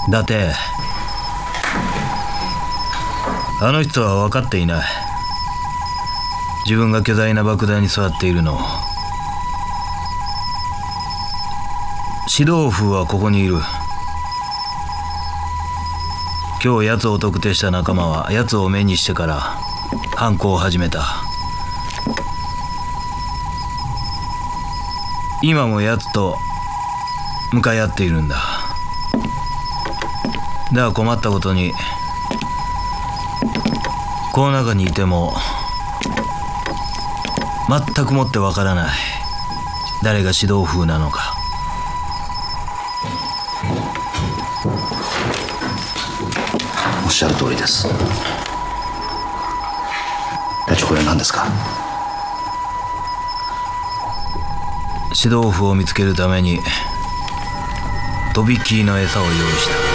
だってあの人は分かっていない。自分が巨大な爆弾に座っているのを。指導風はここにいる。今日奴を特定した仲間は奴を目にしてから犯行を始めた。今も奴と向かい合っているんだ。だが困ったことにこの中にいても全くもってわからない、誰が指導風なのか。 おっしゃる通りです。隊長、これは何ですか？ 指導風を見つけるためにとびっきりの餌を用意した。